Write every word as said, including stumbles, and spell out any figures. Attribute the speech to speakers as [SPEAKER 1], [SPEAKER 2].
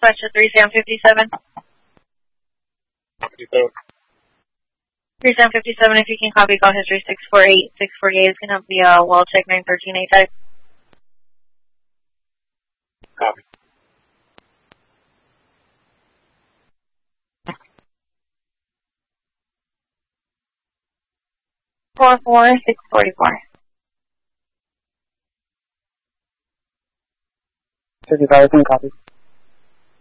[SPEAKER 1] dispatch to three Sam fifty-seven.
[SPEAKER 2] fifty-seven.
[SPEAKER 1] three Sam fifty-seven, if you can copy call history six four eight. six forty-eight is going to be a well check nine thirteen A type.
[SPEAKER 2] Copy.
[SPEAKER 1] four four six forty-four.
[SPEAKER 3] fifty-five, can copy.